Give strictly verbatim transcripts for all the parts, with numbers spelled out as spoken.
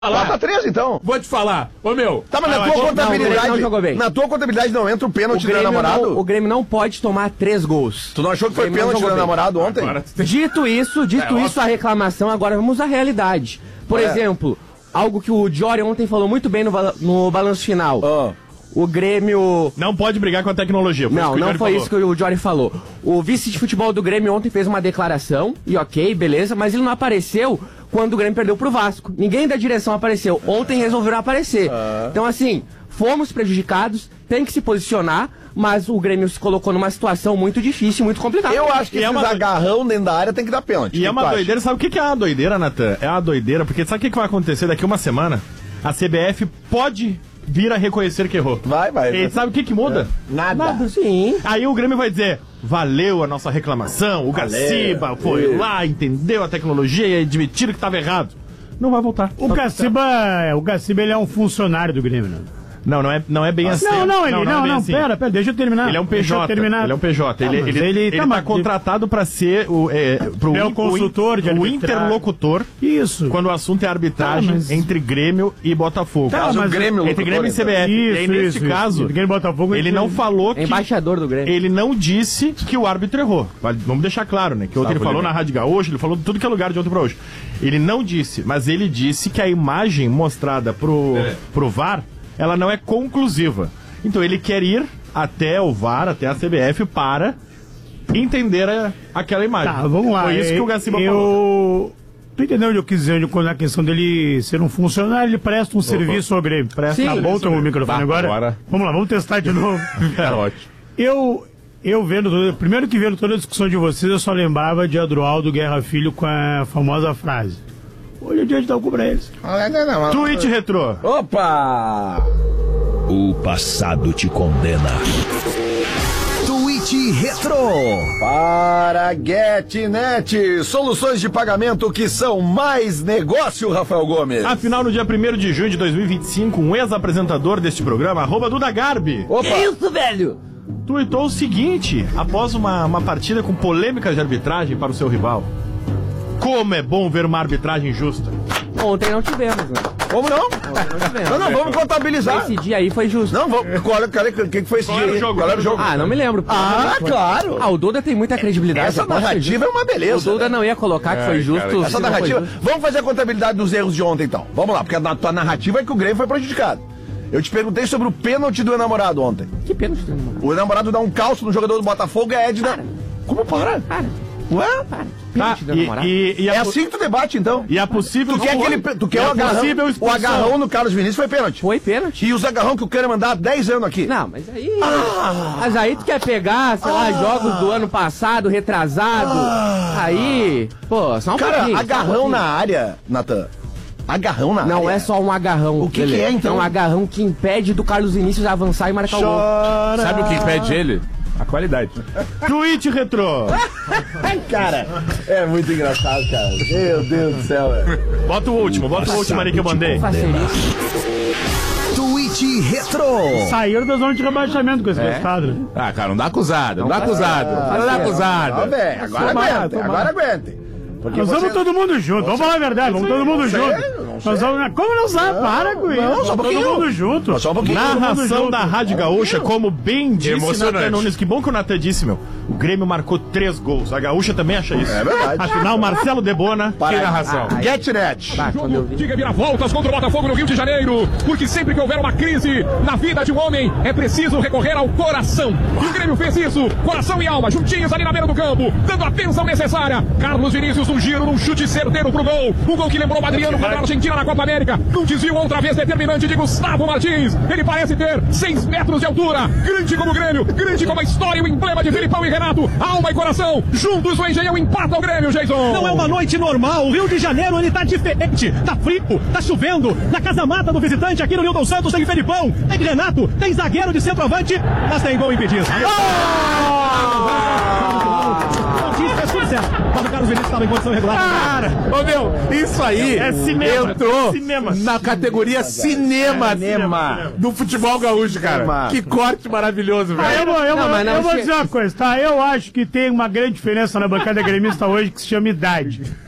Bota três, então. Vou te falar. Ô, meu. Tá, mas na tua contabilidade. Não jogou bem. Na tua contabilidade não entra o pênalti do namorado? Não, o Grêmio não pode tomar três gols. Tu não achou que foi pênalti do namorado ontem? Tem... Dito isso, dito é, isso, a reclamação, agora vamos à realidade. Por é. exemplo, algo que o Jory ontem falou muito bem no, no balanço final. Oh. O Grêmio... Não pode brigar com a tecnologia. Não, não foi isso que o Jory falou. O vice de futebol do Grêmio ontem fez uma declaração, e ok, beleza, mas ele não apareceu quando o Grêmio perdeu pro Vasco. Ninguém da direção apareceu. Ontem resolveram aparecer. Ah. Então, assim, fomos prejudicados, tem que se posicionar, mas o Grêmio se colocou numa situação muito difícil, muito complicada. Eu acho que e esses é uma... agarrão dentro da área tem que dar pênalti. E é uma doideira. Sabe o que é uma doideira, Natan? É uma doideira, porque sabe o que vai acontecer daqui uma semana? A C B F pode... vir a reconhecer que errou. Vai, vai. E vai. sabe o que que muda? É. Nada. Nada, sim. Aí o Grêmio vai dizer, valeu a nossa reclamação, o Valeu. Gaciba foi Valeu. lá, entendeu a tecnologia e admitiram que estava errado. Não vai voltar. O Gaciba, o Gaciba ele é um funcionário do Grêmio, né? Não, não é, não é bem assim. Não, não, ele, não, não, é bem não assim. pera, pera, deixa eu terminar. Ele é um P J, terminar. ele é um P J. Ele, Ah, ele, ele, ele tá, tá mas- contratado para ser o, é, pro É o in- consultor in- de o arbitragem. interlocutor Isso. quando o assunto é arbitragem Tá, mas- entre Grêmio e Botafogo. Tá, Caso mas- Grêmio, entre Grêmio e C B F. Isso, e aí, nesse isso, caso, isso. Grêmio e Botafogo, ele ele- não falou que... Embaixador do Grêmio. Ele não disse que o árbitro errou. Vale- Vamos deixar claro, né? Que ontem ele falou na Rádio Gaúcha, ele falou de tudo que é lugar de ontem pra hoje. Ele não disse, mas ele disse que a imagem mostrada pro, pro V A R, ela não é conclusiva. Então ele quer ir até o V A R, até a C B F, para entender a, aquela imagem. Tá, vamos lá. Foi isso que o Gaciba eu... falou. Tu entendeu onde eu quis dizer, quando a questão dele ser um funcionário, ele presta um serviço ao Grêmio. Presta. Sim. Tá bom o microfone Bah, agora? agora. Vamos lá, vamos testar de novo. É ótimo. Eu, eu vendo, todo- primeiro que vendo toda a discussão de vocês, eu só lembrava de Adroaldo Guerra Filho com a famosa frase: hoje é dia de dar o cu pra eles. Tweet retrô. Opa! O passado te condena. Tweet Retro. Para GetNet, soluções de pagamento que são mais negócio, Rafael Gomes. Afinal, no dia primeiro de junho de dois mil e vinte e cinco, um ex-apresentador deste programa, arroba Duda Garbi, Opa! Que isso, velho? tuitou o seguinte, após uma, uma partida com polêmicas de arbitragem para o seu rival: como é bom ver uma arbitragem justa. Ontem não tivemos, né? Como não? Ontem não tivemos. Não, não, vamos contabilizar. Esse dia aí foi justo. Não, vamos. Qual, qual, o que, que foi esse Qual dia era o aí? jogo? Qual era o jogo? Ah, não me lembro. Ah, Foi. claro. Ah, o Duda tem muita credibilidade. Essa eu posso narrativa dizer. é uma beleza. O Duda né? não ia colocar que foi justo. Essa se não foi narrativa. justo. Vamos fazer a contabilidade dos erros de ontem, então. Vamos lá, porque a tua narrativa é que o Grêmio foi prejudicado. Eu te perguntei sobre o pênalti do enamorado ontem. Que pênalti do enamorado? O enamorado dá um calço no jogador do Botafogo e a Edna. Como para? Para, Ué? para. Tá, Pênalti do e, enamorado. e, e, É a, assim que tu debate, então. e a possível... Tu quer, aquele, tu quer e o a agarrão? possível O expulsão. agarrão no Carlos Vinícius foi pênalti. Foi pênalti. E os agarrão que o cara mandar há dez anos aqui. Não, mas aí. Mas aí tu quer pegar, sei lá, jogos do ano passado, retrasado. Aí. Pô, só um Cara, pouquinho. só um agarrão pouquinho. na área, Natan. Agarrão na área. Não é só um agarrão. O que que Lelê. é, então? É um agarrão que impede do Carlos Vinícius avançar e marcar o gol. Sabe o que impede ele? A qualidade. Tweet retrô. Cara, é muito engraçado, cara. Meu Deus do céu, velho. Bota o último, bota o último ali que eu mandei. Faceria. Tweet Retro. Saíram da zona de rebaixamento com esse resultado. né? Ah, cara, não dá acusado, não dá acusado. Não dá Ó, acusado. velho, agora Tomara, aguentem, tomara. agora aguentem. Porque Nós vamos você- todo mundo junto, vamos falar a verdade, vamos todo mundo sei, junto. não Nós vamos... Como não sabe? Para com isso. não, só um Vamos pouquinho. todo mundo junto. Só um pouquinho. Narração da Rádio Gaúcha, como bem disse Emocionante. Natan Nunes. Que bom que o Natan disse, meu. O Grêmio marcou três gols. A Gaúcha também acha isso. É verdade. Afinal, Marcelo Debona. Para Que narração. Ah, GetNet. Tá, quando eu vi. Diga vira-voltas contra o Botafogo no Rio de Janeiro, porque sempre que houver uma crise na vida de um homem, é preciso recorrer ao coração. E o Grêmio fez isso, coração e alma, juntinhos ali na beira do campo, dando a atenção necessária. Carlos Vinícius, um giro, num chute certeiro pro gol. Um gol que lembrou o Adriano contra a Argentina na Copa América. Num desvio outra vez determinante de Gustavo Martins. Ele parece ter seis metros de altura. Grande como o Grêmio, grande como a história e o emblema de Filipão e Renato. Alma e coração, juntos o Engenhão empata o Grêmio, Jason. Não é uma noite normal, o Rio de Janeiro ele tá diferente, tá frio, tá chovendo, na casa mata do visitante aqui no Nilton Santos tem Felipão, tem Renato, tem zagueiro de centroavante, mas tem gol impedido. Notícia, tudo certo, mas o Carlos Vinícius estava em condição regular. Cara, ô meu, isso aí É cinema, entrou cinema. na categoria cinema, Cinema. do futebol gaúcho, cara. Cinema. Que corte maravilhoso, Ah, eu velho. vou, eu Não, vou, mas não eu vou che- dizer uma coisa, tá? Eu acho que tem uma grande diferença na bancada gremista hoje que se chama idade.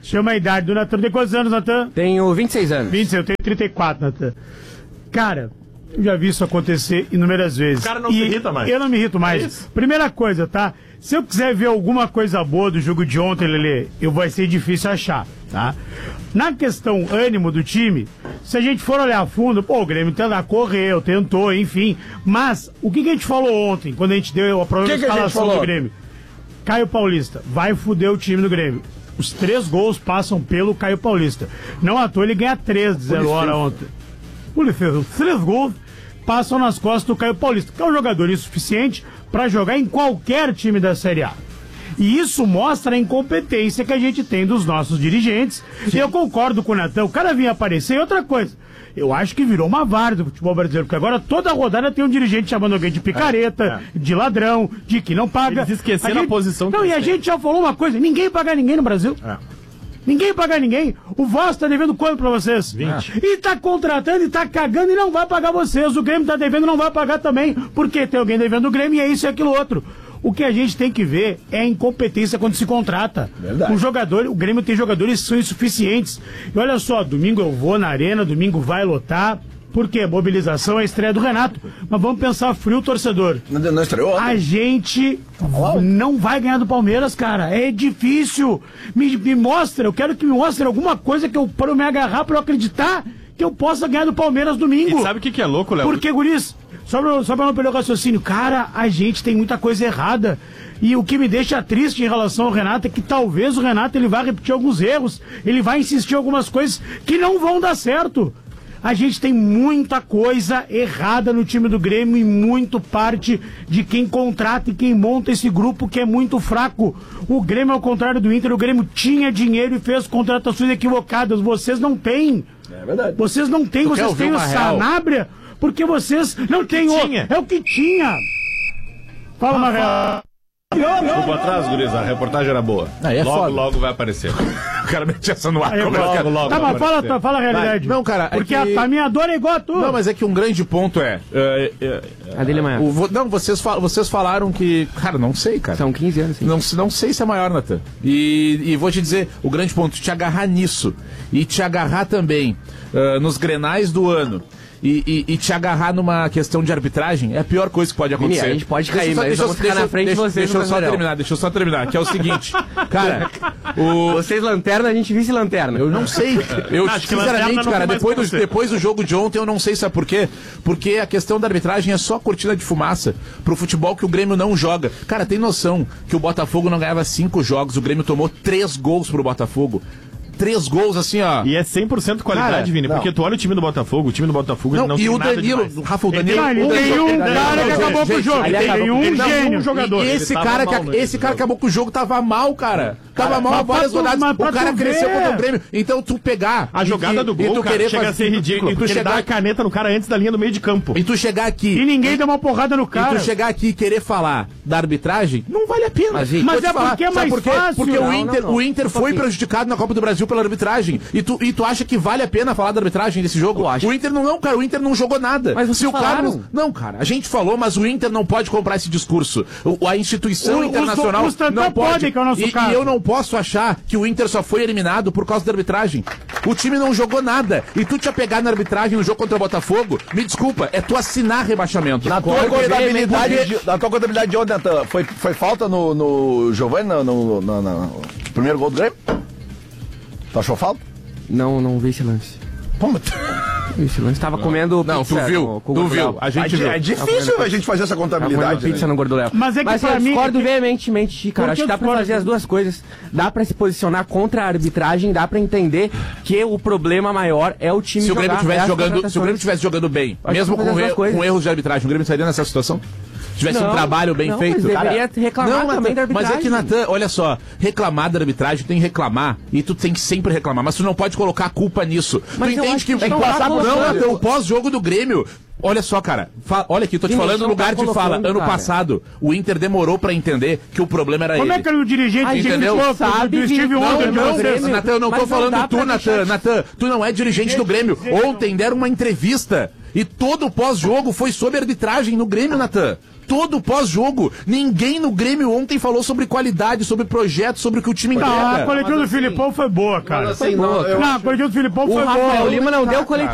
Chama a idade do Natan. Tem quantos anos, Natan? Tenho vinte e seis anos. vinte e seis, eu tenho trinta e quatro, Natan. Cara, eu já vi isso acontecer inúmeras vezes. O cara não e se irrita mais. Eu não me irrito mais. É Primeira coisa, tá? Se eu quiser ver alguma coisa boa do jogo de ontem, Lelê, eu vai ser difícil achar, tá? Na questão ânimo do time, se a gente for olhar a fundo, pô, o Grêmio tentou, correu, tentou, enfim. Mas, o que, que a gente falou ontem, quando a gente deu a prova de escalação do Grêmio? Caio Paulista, vai foder o time do Grêmio. Os três gols passam pelo Caio Paulista. Não à toa ele ganha três de zero hora ontem. Ele fez os três gols, passam nas costas do Caio Paulista, que é um jogador insuficiente para jogar em qualquer time da Série A. E isso mostra a incompetência que a gente tem dos nossos dirigentes. E eu concordo com o Natan, o cara vinha aparecer. E outra coisa, eu acho que virou uma várzea do futebol brasileiro, porque agora toda rodada tem um dirigente chamando alguém de picareta, é, é. de ladrão, de que não paga. Eles esqueceram a, gente... a posição que Não, e a tem. gente já falou uma coisa, ninguém paga ninguém no Brasil. É. Ninguém paga ninguém. O Voz tá devendo quanto pra vocês? vinte. E tá contratando e tá cagando e não vai pagar vocês. O Grêmio tá devendo e não vai pagar também. Porque tem alguém devendo o Grêmio e é isso e aquilo outro. O que a gente tem que ver é a incompetência quando se contrata. Verdade. O jogador, o Grêmio tem jogadores que são insuficientes. E olha só, domingo eu vou na arena, domingo vai lotar. Por quê? Mobilização é a estreia do Renato. Mas vamos pensar frio, torcedor. Não, não estreou? A gente não vai ganhar do Palmeiras, cara. É difícil. Me, me mostra, eu quero que me mostre alguma coisa que eu, para eu me agarrar, para eu acreditar que eu possa ganhar do Palmeiras domingo. E sabe o que, que é louco, Léo? Porque, guris, só pra, só pra não perder o raciocínio, cara, a gente tem muita coisa errada. E o que me deixa triste em relação ao Renato é que talvez o Renato ele vá repetir alguns erros, ele vai insistir em algumas coisas que não vão dar certo. A gente tem muita coisa errada no time do Grêmio e muito parte de quem contrata e quem monta esse grupo que é muito fraco. O Grêmio, ao contrário do Inter, o Grêmio tinha dinheiro e fez contratações equivocadas. Vocês não têm. É verdade. Vocês não têm, vocês têm o Sanabria, porque vocês não têm o... É o que tinha. Fala, Marreal. Desculpa atrás, guris, a reportagem era boa. Aí é logo, foda. logo vai aparecer. O cara mete essa no ar. Aí, logo, logo, logo tá, mas fala, tá, fala a realidade. Não, cara, porque é que... a, a minha dor é igual a tua. Não, mas é que um grande ponto é... é, é a dele é maior. O, não, vocês, fal, vocês falaram que... Cara, não sei, cara. São quinze anos, sim. Não, não sei se é maior, Natan. E, e vou te dizer, o grande ponto, te agarrar nisso. E te agarrar também uh, nos grenais do ano. E, e, e te agarrar numa questão de arbitragem é a pior coisa que pode acontecer. Vini, a gente pode cair, deixa mas deixa, vamos ficar deixa, na frente deixa, de vocês. Deixa eu só terminar, deixa eu só terminar, que é o seguinte, cara, o... Vocês lanterna, a gente vice-lanterna. Eu não sei, eu Acho que sinceramente, não cara, mais depois do, depois do jogo de ontem eu não sei sabe por quê, porque a questão da arbitragem é só cortina de fumaça pro futebol que o Grêmio não joga. Cara, tem noção que o Botafogo não ganhava cinco jogos, o Grêmio tomou três gols pro Botafogo. Três gols assim, ó. E é cem por cento qualidade, cara, Vini, porque tu olha o time do Botafogo, o time do Botafogo não, não e tem o nada Danilo, demais. Rafa, o Danilo... Não, ele tem um cara que acabou com o jogo. Ele Tem um gênio jogador. E esse cara, que, esse cara que acabou com o jogo tava mal, cara. Tava Cara, mal há várias tu, rodadas. O cara tu cresceu ver. contra o Grêmio. Então tu pegar... A jogada e, do gol, e tu cara, querer chega fazer, a ser ridículo, e tu porque chegar, ele dá a caneta no cara antes da linha do meio de campo. E tu chegar aqui... E ninguém deu uma porrada no cara. E tu chegar aqui e querer falar da arbitragem, não vale a pena. Mas, gente, mas é falar, porque é mais sabe por quê? fácil. Porque Não, o Inter, não, não. o Inter foi prejudicado na Copa do Brasil pela arbitragem. E tu, e tu acha que vale a pena falar da arbitragem desse jogo? Eu acho. O Inter não, não, cara, o Inter não jogou nada. Mas vocês Se o falaram. Carlos, não, cara, a gente falou, mas o Inter não pode comprar esse discurso. O, a instituição O- os- internacional os Tantã não pode. podem, que é o nosso e, caso. e eu não posso achar que o Inter só foi eliminado por causa da arbitragem. O time não jogou nada. E tu te apegar na arbitragem no jogo contra o Botafogo, me desculpa, é tu assinar rebaixamento. Na tua contabilidade, de, na tua contabilidade de ontem, Natan, foi, foi falta no, no Giovanni, no, no, no, no, no primeiro gol do Grêmio? Tu achou falta? Não, não vi esse lance. Pô, mas... Esse lance tava comendo Não, pizza tu viu, no- com o tu Gordo viu. Léo. A gente é, viu. é difícil a gente fazer essa Tava comendo contabilidade. pizza né? no Gordo Léo. Mas é que Mas pra eu mim- discordo veementemente de ti, cara. Por Acho que que dá pra discorda? fazer as duas coisas. Dá pra se posicionar contra a arbitragem, dá pra entender que o problema maior é o time Se o jogar. Grêmio é tivesse as jogando, se o contratações. Grêmio tivesse jogando bem, Acho mesmo que fazer com, as duas er- coisas. com erros de arbitragem, o Grêmio estaria nessa situação? Se tivesse Não, um trabalho bem não, feito. mas deveria reclamar não, também da Natan, mas é que, arbitragem. Natan, olha só, reclamar da arbitragem, tem que reclamar, e tu tem que sempre reclamar, mas tu não pode colocar a culpa nisso. Mas tu eu entende acho que, que não tá passar por... Não, colocando. Natan, o pós-jogo do Grêmio... Olha só, cara, fa- olha aqui, tô te Vini, falando no não lugar tá de fala. colocando, Ano cara. passado, o Inter demorou pra entender que o problema era Como ele. é que era o dirigente A que gente criticou sabe, do Steve Vini. Wonder Não, de não, vocês? Natan, eu não Mas tô não falando dá tu, pra Natan. deixar- Natan, tu não é dirigente do Grêmio. Ontem deram uma entrevista E todo o pós-jogo foi sobre arbitragem no Grêmio, Natan. Todo pós-jogo. Ninguém no Grêmio ontem falou sobre qualidade, sobre projeto, sobre o que o time entrega. Ah, a coletiva do Filipão foi boa, cara. Assim, não, não, a coletiva do Filipão o foi Rafael boa. Lima não deu coletiva.